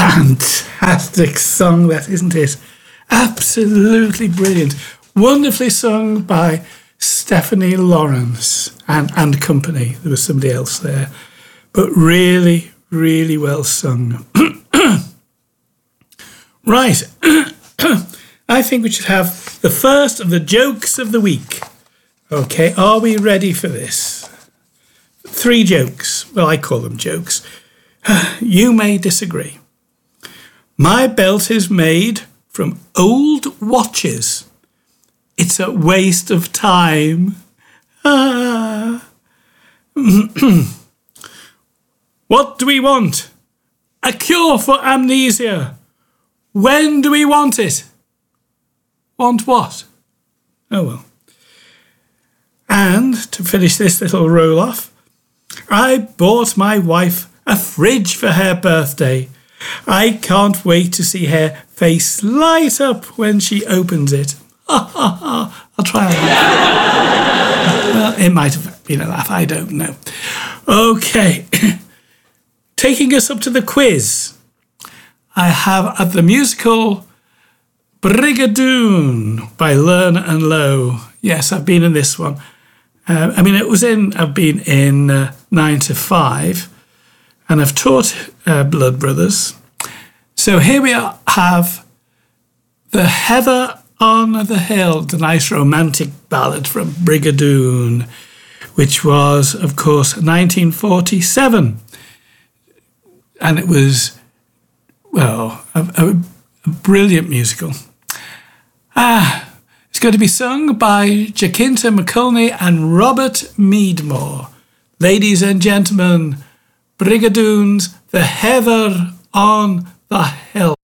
Fantastic song, that, isn't it? Absolutely brilliant. Wonderfully sung by Stephanie Lawrence and company. There was somebody else there. But really, really well sung. Right. I think we should have the first of the jokes of the week. Okay, are we ready for this? 3 jokes. Well, I call them jokes. You may disagree. My belt is made from old watches. It's a waste of time. What do we want? A cure for amnesia. When do we want it? Want what? Oh well. And to finish this little roll-off, I bought my wife a fridge for her birthday. I can't wait to see her face light up when she opens it. I'll try a laugh. Well, it might have been a laugh, I don't know. Okay. Taking us up to the quiz, I have at the musical Brigadoon by Lerner and Lowe. Yes, I've been in this one. I've been in 9 to 5, and I've taught Blood Brothers. So here we have The Heather on the Hill, the nice romantic ballad from Brigadoon, which was, of course, 1947. And it was, well, a brilliant musical. It's going to be sung by Jacinta McCulney and Robert Meadmore. Ladies and gentlemen, Brigadoon's The Heather on the Hill.